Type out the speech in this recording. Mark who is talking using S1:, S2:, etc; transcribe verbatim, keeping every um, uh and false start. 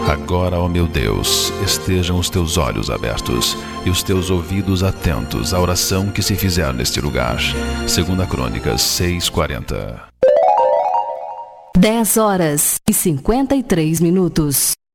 S1: Agora, ó meu Deus, estejam os teus olhos abertos e os teus ouvidos atentos à oração que se fizer neste lugar. Segunda Crônicas seis, quarenta.
S2: dez horas e cinquenta e três minutos.